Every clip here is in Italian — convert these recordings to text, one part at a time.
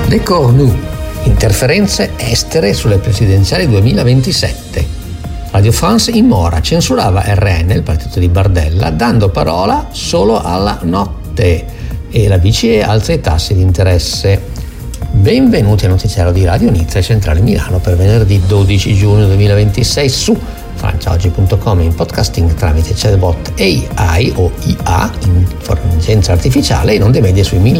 Le Cornu, interferenze estere sulle presidenziali 2027. Radio France in mora, censurava RN, il partito di Bardella, dando parola solo alla notte, e la BCE alza i tassi di interesse. Benvenuti al notiziario di Radio Nizza e Centrale Milano per venerdì 12 giugno 2026 su franciaoggi.com, in podcasting tramite chatbot AI o IA, intelligenza artificiale, in onde medie sui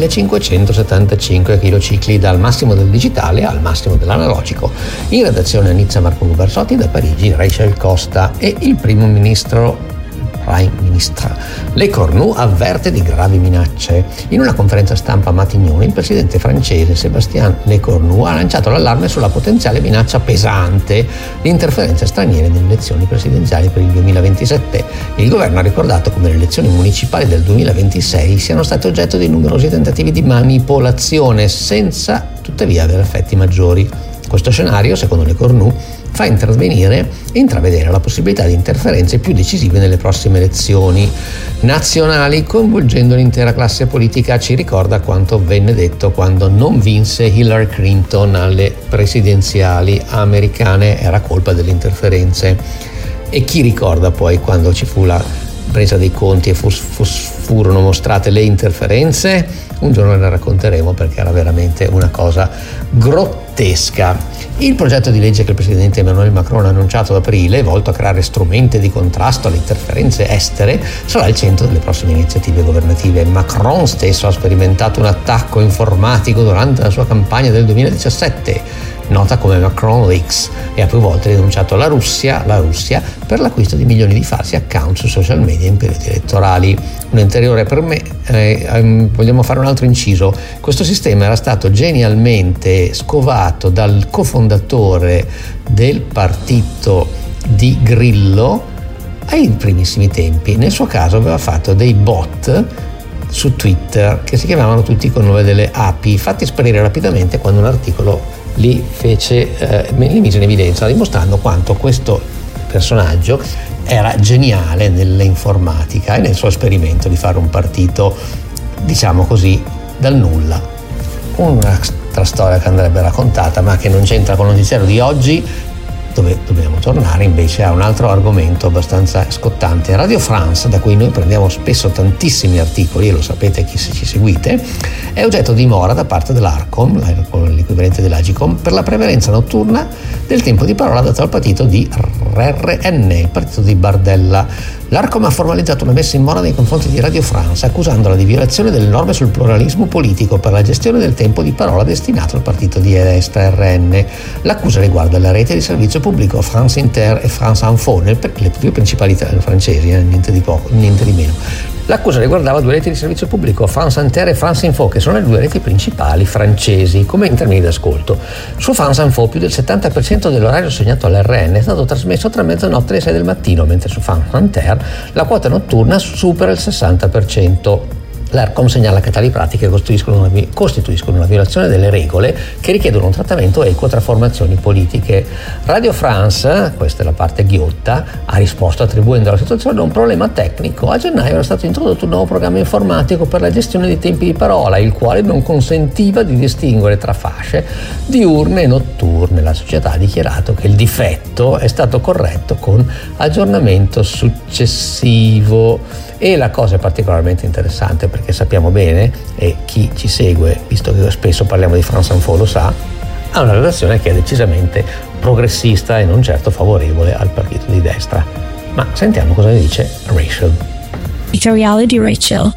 1575 kHz dal massimo del digitale al massimo dell'analogico. In redazione a Nizza Marco Gubersotti, da Parigi Rachel Costa e il primo ministro Prime Minister. Le Cornu avverte di gravi minacce. In una conferenza stampa a Matignon, il presidente francese Sébastien Lecornu ha lanciato l'allarme sulla potenziale minaccia pesante di interferenze straniere nelle elezioni presidenziali per il 2027. Il governo ha ricordato come le elezioni municipali del 2026 siano state oggetto di numerosi tentativi di manipolazione, senza tuttavia avere effetti maggiori. Questo scenario, secondo Lecornu, fa intervenire e intravedere la possibilità di interferenze più decisive nelle prossime elezioni nazionali, coinvolgendo l'intera classe politica. Ci ricorda quanto venne detto quando non vinse Hillary Clinton alle presidenziali americane, era colpa delle interferenze. E chi ricorda poi quando ci fu la presa dei conti e furono mostrate le interferenze? Un giorno ne racconteremo, perché era veramente una cosa grottesca. Il progetto di legge che il presidente Emmanuel Macron ha annunciato ad aprile, volto a creare strumenti di contrasto alle interferenze estere, sarà al centro delle prossime iniziative governative. Macron stesso ha sperimentato un attacco informatico durante la sua campagna del 2017, nota come Macron Leaks, e ha più volte denunciato la Russia per l'acquisto di milioni di falsi account su social media in periodi elettorali. Un interiore per me, vogliamo fare un altro inciso. Questo sistema era stato genialmente scovato dal cofondatore del partito di Grillo ai primissimi tempi. Nel suo caso aveva fatto dei bot su Twitter che si chiamavano tutti con il nome delle api, fatti sparire rapidamente quando un articolo li mise in evidenza, dimostrando quanto questo personaggio era geniale nell'informatica e nel suo esperimento di fare un partito, diciamo così, dal nulla. Un'altra storia che andrebbe raccontata, ma che non c'entra con il notiziario di oggi, dove dobbiamo tornare invece a un altro argomento abbastanza scottante. Radio France, da cui noi prendiamo spesso tantissimi articoli, e lo sapete chi se ci seguite, è oggetto di mora da parte dell'Arcom, l'equivalente dell'Agicom, per la prevalenza notturna del tempo di parola dato al partito di RN, il partito di Bardella. L'Arcom ha formalizzato una messa in mora nei confronti di Radio France, accusandola di violazione delle norme sul pluralismo politico per la gestione del tempo di parola destinato al partito di destra RN. L'accusa riguarda la rete di servizio pubblico France Inter e France Info, le due principali francesi, niente di meno. L'accusa riguardava due reti di servizio pubblico, France Inter e France Info, che sono le due reti principali francesi come in termini di ascolto. Su France Info più del 70% dell'orario assegnato all'RN è stato trasmesso tra mezzanotte e le 6 del mattino, mentre su France Inter la quota notturna supera il 60%. L'Arcom segnala che tali pratiche costituiscono una violazione delle regole che richiedono un trattamento equo tra formazioni politiche. Radio France, questa è la parte ghiotta, ha risposto attribuendo alla situazione un problema tecnico. A gennaio era stato introdotto un nuovo programma informatico per la gestione dei tempi di parola, il quale non consentiva di distinguere tra fasce diurne e notturne. La società ha dichiarato che il difetto è stato corretto con aggiornamento successivo. E la cosa è particolarmente interessante perché sappiamo bene, e chi ci segue, visto che spesso parliamo di France Info lo sa, ha una redazione che è decisamente progressista e non certo favorevole al partito di destra. Ma sentiamo cosa ne dice Rachel. Editoriale di Rachel.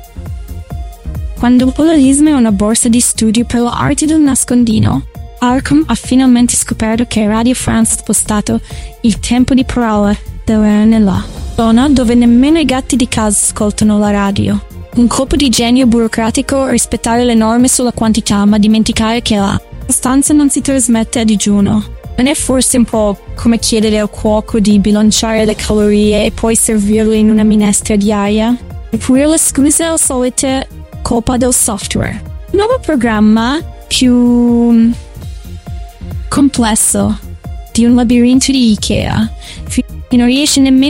Quando il pluralismo è una borsa di studio per l'arte del nascondino, Arcom ha finalmente scoperto che Radio France ha spostato il tempo di parola dell'RN là, zona dove nemmeno i gatti di casa ascoltano la radio. Un colpo di genio burocratico, rispettare le norme sulla quantità ma dimenticare che la sostanza non si trasmette a digiuno. Non è forse un po' come chiedere al cuoco di bilanciare le calorie e poi servirlo in una minestra diaria? Eppure la scusa è la solita colpa del software. Un nuovo programma più complesso di un labirinto di Ikea non riesce nemmeno